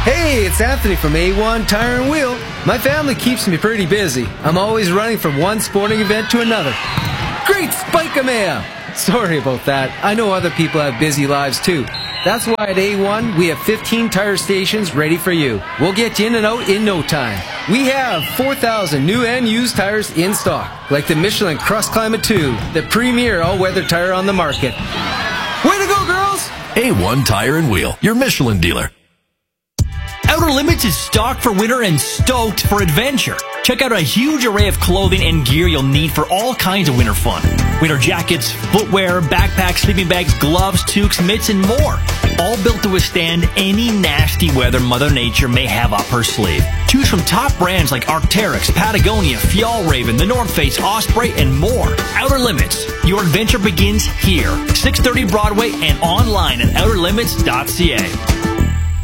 Hey, it's Anthony from A1 Tire and Wheel. My family keeps me pretty busy. I'm always running from one sporting event to another. Great Spike-a-Man! Sorry about that. I know other people have busy lives too. That's why at A1 we have 15 tire stations ready for you. We'll get you in and out in no time. We have 4,000 new and used tires in stock, like the Michelin Crust Climate 2, the premier all-weather tire on the market. Way to go, girls! A1 Tire and Wheel, your Michelin dealer. Outer Limits is stocked for winter and stoked for adventure. Check out a huge array of clothing and gear you'll need for all kinds of winter fun. Winter jackets, footwear, backpacks, sleeping bags, gloves, toques, mitts, and more. All built to withstand any nasty weather Mother Nature may have up her sleeve. Choose from top brands like Arc'teryx, Patagonia, Fjallraven, The North Face, Osprey, and more. Outer Limits. Your adventure begins here. 630 Broadway and online at outerlimits.ca.